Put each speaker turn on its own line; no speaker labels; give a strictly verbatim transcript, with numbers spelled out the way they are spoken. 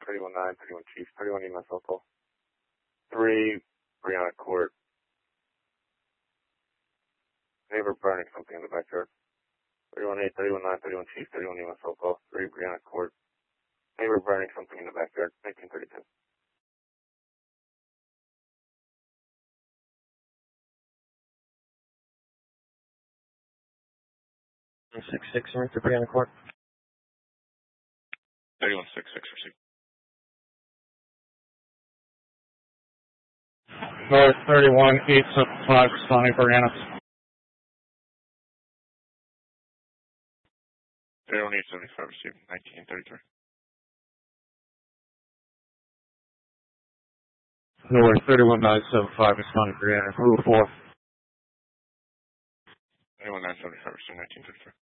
thirty-one nine, thirty-one Chief, thirty-one E M S local. three, Brianna Court. Neighbor burning something in the backyard. thirty-one eight, thirty-one nine, thirty-one Chief, thirty-one E M S local. three, Brianna Court. Neighbor burning something in the backyard. nineteen thirty-two.
six six, right to Brianna Court.
thirty-one six six, receive.
North thirty-one eight seven five, responding Brianna.
thirty-one eight seventy-five, receive. nineteen thirty-three.
North thirty-one nine seven five, responding Brianna. Rule four.
thirty-one nine seventy-five, receive. nineteen thirty-three.